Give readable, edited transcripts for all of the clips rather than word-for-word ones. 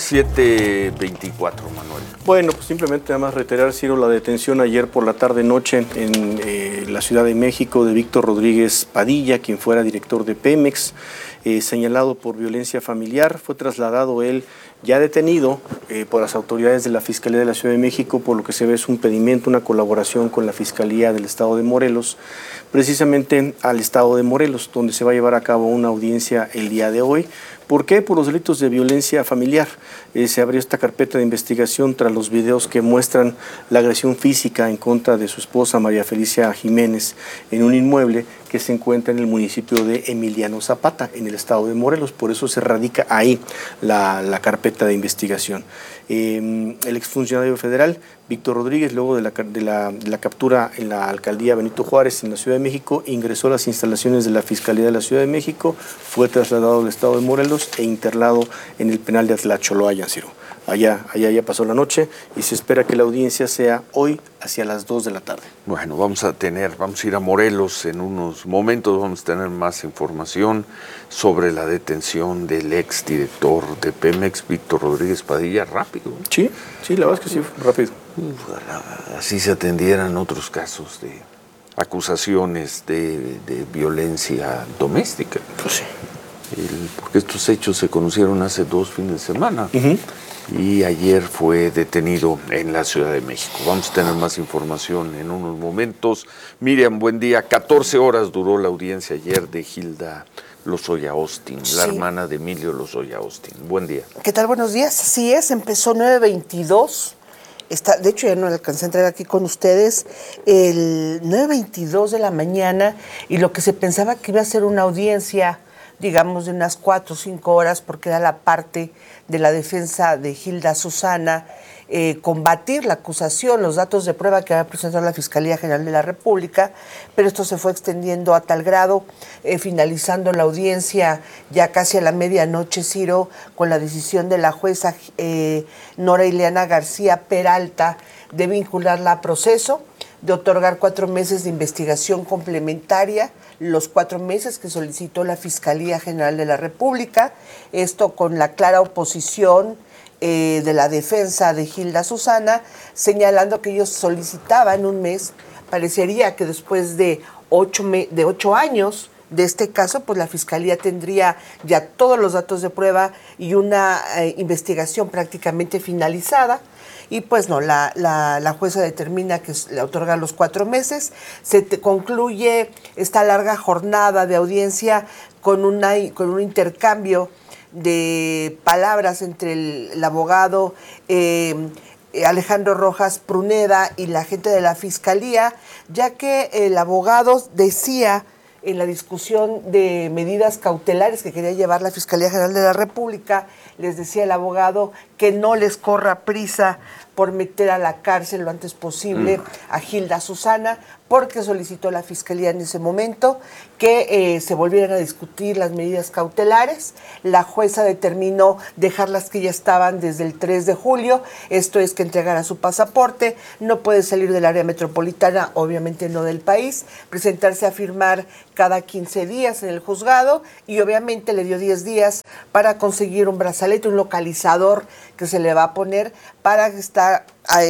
7:24, Manuel. Bueno, pues simplemente nada más reiterar, Ciro, la detención ayer por la tarde-noche en la Ciudad de México de Víctor Rodríguez Padilla, quien fuera director de Pemex, señalado por violencia familiar. Fue trasladado él ya detenido por las autoridades de la Fiscalía de la Ciudad de México, por lo que se ve es un pedimento, una colaboración con la Fiscalía del Estado de Morelos, precisamente al Estado de Morelos, donde se va a llevar a cabo una audiencia el día de hoy. ¿Por qué? Por los delitos de violencia familiar. Se abrió esta carpeta de investigación tras los videos que muestran la agresión física en contra de su esposa María Felicia Jiménez en un inmueble que se encuentra en el municipio de Emiliano Zapata, en el estado de Morelos. Por eso se radica ahí la carpeta de investigación. El exfuncionario federal, Víctor Rodríguez, luego de la captura en la alcaldía Benito Juárez, en la Ciudad de México, ingresó a las instalaciones de la Fiscalía de la Ciudad de México, fue trasladado al estado de Morelos e internado en el penal de Atlacholoayan, Ciro. Allá ya pasó la noche y se espera que la audiencia sea hoy hacia las 2 de la tarde. Bueno, vamos a ir a Morelos en unos momentos, vamos a tener más información sobre la detención del exdirector de Pemex, Víctor Rodríguez Padilla, rápido. Sí, la verdad es que sí, rápido. Así se atendieran otros casos de acusaciones de violencia doméstica. Pues sí. Porque estos hechos se conocieron hace 2 fines de semana. Y ayer fue detenido en la Ciudad de México. Vamos a tener más información en unos momentos. Miriam, buen día. 14 horas duró la audiencia ayer de Hilda Lozoya Austin, la hermana de Emilio Lozoya Austin. Buen día. ¿Qué tal? Buenos días. Así es, empezó 9:22. De hecho, ya no alcancé a entrar aquí con ustedes. El 9:22 de la mañana, y lo que se pensaba que iba a ser una audiencia, digamos, de unas 4 o 5 horas, porque era la parte de la defensa de Hilda Susana, combatir la acusación, los datos de prueba que había presentado la Fiscalía General de la República, pero esto se fue extendiendo a tal grado, finalizando la audiencia ya casi a la medianoche, Ciro, con la decisión de la jueza Nora Ileana García Peralta de vincularla a proceso, de otorgar 4 meses de investigación complementaria, los 4 meses que solicitó la Fiscalía General de la República, esto con la clara oposición de la defensa de Hilda Susana, señalando que ellos solicitaban un mes. Parecería que después de 8 años de este caso, pues la Fiscalía tendría ya todos los datos de prueba y una investigación prácticamente finalizada. Y pues no, la jueza determina que le otorga los 4 meses, concluye esta larga jornada de audiencia con un intercambio de palabras entre el abogado Alejandro Rojas Pruneda y la gente de la Fiscalía, ya que el abogado decía en la discusión de medidas cautelares que quería llevar la Fiscalía General de la República, les decía el abogado que no les corra prisa por meter a la cárcel lo antes posible a Hilda Susana, porque solicitó la Fiscalía en ese momento que se volvieran a discutir las medidas cautelares. La jueza determinó dejarlas que ya estaban desde el 3 de julio, esto es que entregara su pasaporte, no puede salir del área metropolitana, obviamente no del país, presentarse a firmar cada 15 días en el juzgado y obviamente le dio 10 días para conseguir un brazalete, un localizador que se le va a poner para estar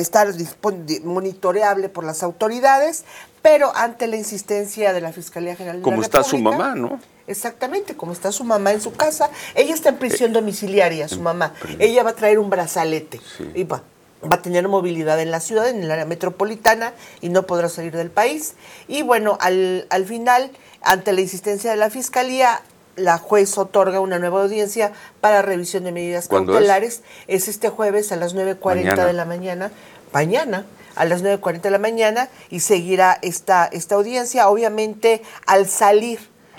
monitoreable por las autoridades, pero ante la insistencia de la Fiscalía General de la República. Como está su mamá, ¿no? Exactamente, como está su mamá en su casa. Ella está en prisión domiciliaria, su mamá. Ella va a traer un brazalete y va a tener movilidad en la ciudad, en el área metropolitana, y no podrá salir del país. Y bueno, al final, ante la insistencia de la Fiscalía, la juez otorga una nueva audiencia para revisión de medidas cautelares. Es este jueves a las 9:40 de la mañana. Mañana a las 9:40 de la mañana, y seguirá esta audiencia. Obviamente, al salir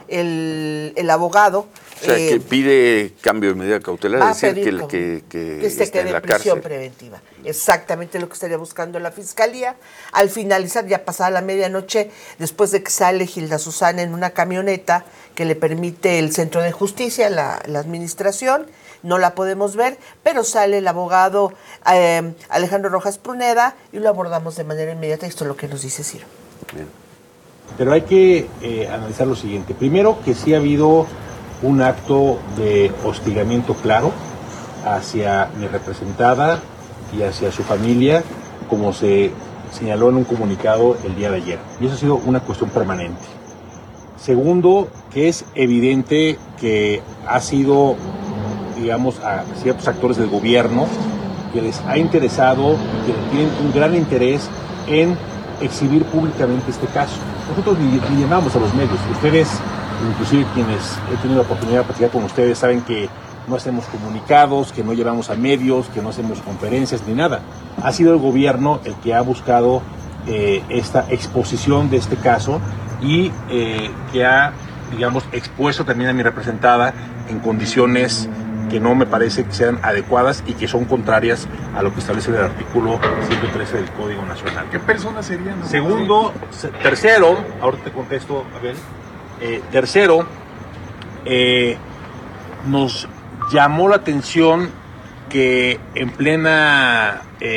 el abogado... O sea, que pide cambio de medida cautelar, es decir, que se quede en prisión preventiva. Exactamente lo que estaría buscando la Fiscalía. Al finalizar, ya pasada la medianoche, después de que sale Hilda Susana en una camioneta que le permite el Centro de Justicia, la administración, no la podemos ver, pero sale el abogado Alejandro Rojas Pruneda y lo abordamos de manera inmediata. Esto es lo que nos dice Ciro. Bien. Pero hay que analizar lo siguiente. Primero, que sí ha habido un acto de hostigamiento claro hacia mi representada y hacia su familia, como se señaló en un comunicado el día de ayer. Y eso ha sido una cuestión permanente. Segundo, que es evidente que ha sido, digamos, a ciertos actores del gobierno que les ha interesado y que tienen un gran interés en exhibir públicamente este caso. Nosotros ni llamamos a los medios. Ustedes, inclusive quienes he tenido la oportunidad de platicar con ustedes, saben que no hacemos comunicados, que no llevamos a medios, que no hacemos conferencias ni nada. Ha sido el gobierno el que ha buscado esta exposición de este caso y que ha, digamos, expuesto también a mi representada en condiciones que no me parece que sean adecuadas y que son contrarias a lo que establece el artículo 113 del Código Nacional. ¿Qué personas serían? Segundo, tercero, ahorita te contesto, Abel. Tercero, nos llamó la atención que en plena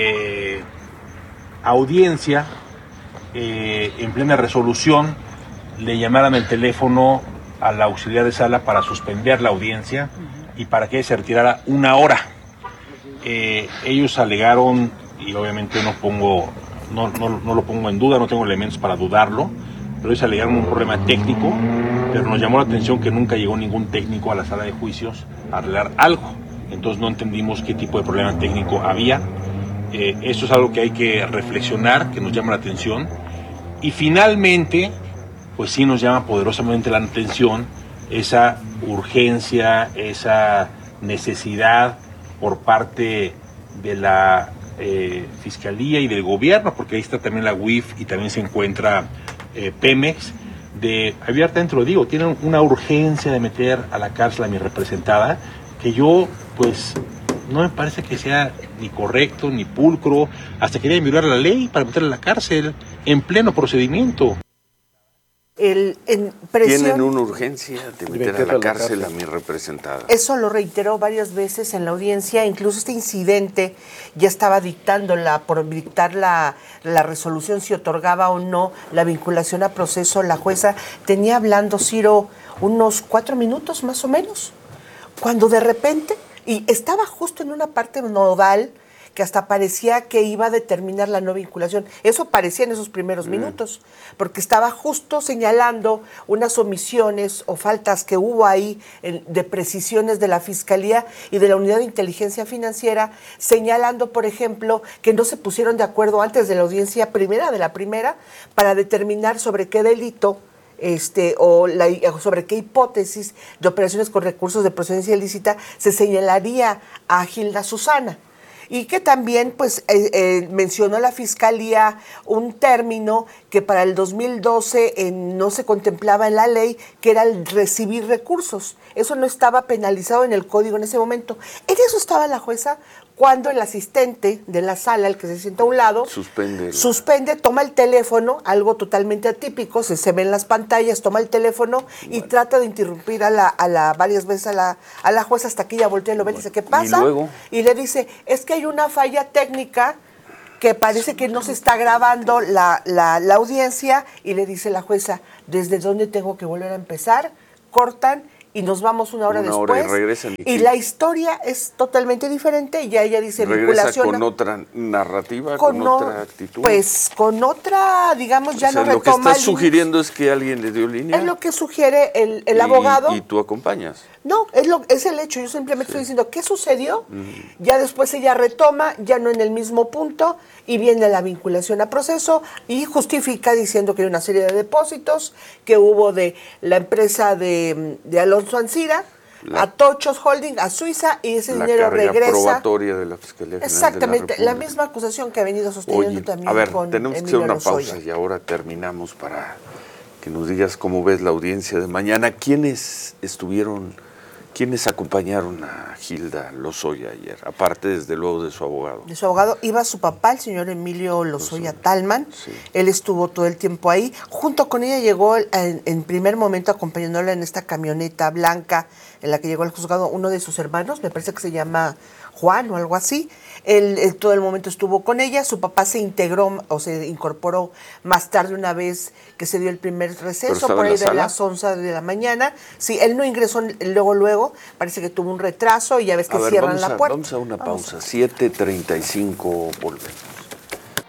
audiencia, en plena resolución, le llamaran el teléfono a la auxiliar de sala para suspender la audiencia y para que se retirara 1 hora. Ellos alegaron, y obviamente no lo pongo en duda, no tengo elementos para dudarlo, pero ellos alegaron un problema técnico, pero nos llamó la atención que nunca llegó ningún técnico a la sala de juicios a arreglar algo. Entonces no entendimos qué tipo de problema técnico había. Esto es algo que hay que reflexionar, que nos llama la atención. Y finalmente, pues sí nos llama poderosamente la atención esa urgencia, esa necesidad por parte de la Fiscalía y del gobierno, porque ahí está también la UIF y también se encuentra Pemex, abiertamente lo digo, tienen una urgencia de meter a la cárcel a mi representada, que yo, pues, no me parece que sea ni correcto, ni pulcro, hasta quería violar la ley para meterla a la cárcel en pleno procedimiento. Tienen una urgencia de meter a la cárcel a mi representada. Eso lo reiteró varias veces en la audiencia, incluso este incidente ya estaba por dictar la resolución si otorgaba o no la vinculación a proceso. La jueza tenía hablando, Ciro, unos 4 minutos más o menos, cuando de repente, y estaba justo en una parte nodal, que hasta parecía que iba a determinar la no vinculación. Eso parecía en esos primeros minutos, porque estaba justo señalando unas omisiones o faltas que hubo ahí de precisiones de la Fiscalía y de la Unidad de Inteligencia Financiera, señalando, por ejemplo, que no se pusieron de acuerdo antes de la audiencia primera, para determinar sobre qué delito o sobre qué hipótesis de operaciones con recursos de procedencia ilícita se señalaría a Gilda Susana. Y que también pues mencionó la Fiscalía un término que para el 2012 no se contemplaba en la ley, que era el recibir recursos. Eso no estaba penalizado en el código en ese momento. En eso estaba la jueza cuando el asistente de la sala, el que se sienta a un lado, suspende, toma el teléfono, algo totalmente atípico, se ve en las pantallas, toma el teléfono y trata de interrumpir varias veces a la jueza hasta que ella voltea y lo ve y dice, ¿qué pasa? Y le dice, es que hay una falla técnica que parece que no se está grabando la audiencia, y le dice la jueza, ¿desde dónde tengo que volver a empezar? Cortan y nos vamos 1 hora después. Y regresan. Y la historia es totalmente diferente, y ya ella dice regresa vinculación. Con otra narrativa, con otra actitud. Pues con otra, digamos, ya no retoma. Lo que estás sugiriendo es que alguien le dio línea. Es lo que sugiere el abogado. ¿Y tú acompañas? No, es el hecho. Yo simplemente estoy diciendo, ¿qué sucedió? Ya después ella retoma, ya no en el mismo punto, y viene la vinculación a proceso y justifica diciendo que hay una serie de depósitos que hubo de la empresa de Alonso Ancira, a Tochos Holding, a Suiza, y ese dinero regresa. La probatoria de la Fiscalía General Exactamente, de la la misma acusación que ha venido sosteniendo también. A ver, con tenemos Emilio que hacer una Lozoya. pausa y ahora terminamos para que nos digas cómo ves la audiencia de mañana. ¿Quiénes acompañaron a Gilda Lozoya ayer? Aparte, desde luego, de su abogado. De su abogado iba su papá, el señor Emilio Lozoya Talman. Sí. Él estuvo todo el tiempo ahí. Junto con ella llegó en primer momento acompañándola en esta camioneta blanca en la que llegó al juzgado uno de sus hermanos, me parece que se llama Juan o algo así. Él todo el momento estuvo con ella, su papá se integró o se incorporó más tarde una vez que se dio el primer receso, por ahí de las 11 de la mañana. Sí, él no ingresó luego, parece que tuvo un retraso y ya ves que cierran la puerta. Vamos a una pausa, 7:35, volvemos.